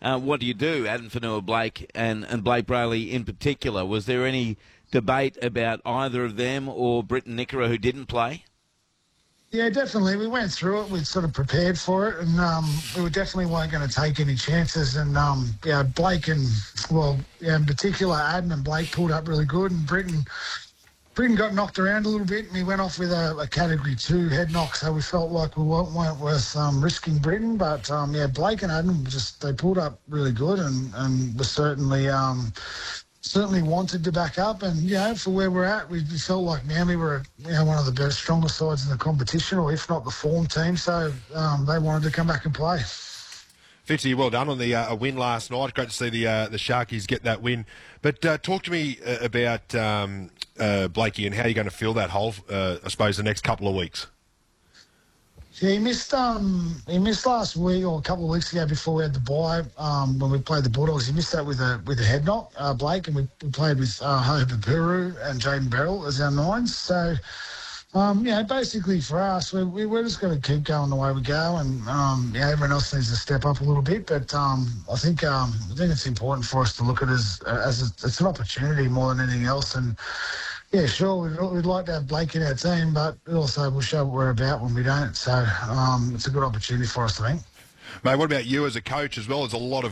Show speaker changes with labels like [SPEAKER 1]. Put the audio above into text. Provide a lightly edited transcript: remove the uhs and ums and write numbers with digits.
[SPEAKER 1] what do you do, Adam Fanua-Blake and Blake Brayley in particular? Was there any debate about either of them or Britton Nickera, who didn't play?
[SPEAKER 2] Yeah, definitely. We went through it. We sort of prepared for it, and we definitely weren't going to take any chances. And Blake and in particular, Adam and Blake pulled up really good, and Britton got knocked around a little bit, and he went off with a Category 2 head knock. So we felt like we weren't worth risking Britton. But Blake and Adam they pulled up really good, and were certainly wanted to back up, and for where we're at, we felt like Manly were one of the best, strongest sides in the competition, or if not the form team. So they wanted to come back and play.
[SPEAKER 3] Fitzy, well done on the win last night. Great to see the Sharkies get that win. But talk to me about Blakey and how you're going to fill that hole. I suppose the next couple of weeks.
[SPEAKER 2] Yeah, he missed last week or a couple of weeks ago before we had the bye when we played the Bulldogs. He missed that with a head knock, Blake, and we played with Hope Puru and Jaden Beryl as our nines. So, basically for us, we're just going to keep going the way we go, and everyone else needs to step up a little bit. But I think it's important for us to look at it as it's an opportunity more than anything else. And yeah, sure, we'd like to have Blake in our team, but also we'll show what we're about when we don't. So it's a good opportunity for us, I think.
[SPEAKER 3] Mate, what about you as a coach as well? There's a lot of